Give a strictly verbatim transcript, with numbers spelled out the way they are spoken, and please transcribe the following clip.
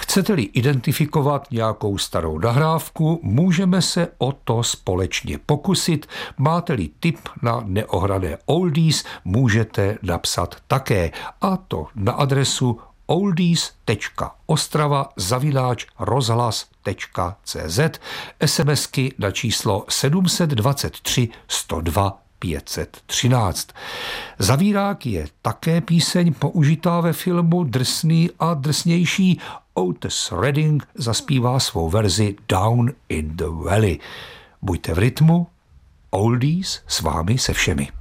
Chcete-li identifikovat nějakou starou nahrávku, můžeme se o to společně pokusit. Máte-li tip na neohrané oldies, můžete napsat také. A to na adresu oldies tečka ostrava zavináč rozhlas tečka cz, SMSky na číslo sedm dva tři, sto dva, pět set třináct. Zavírák je také píseň použitá ve filmu Drsný a drsnější. Otis Redding zaspívá svou verzi Down in the Valley. Buďte v rytmu, oldies s vámi se všemi.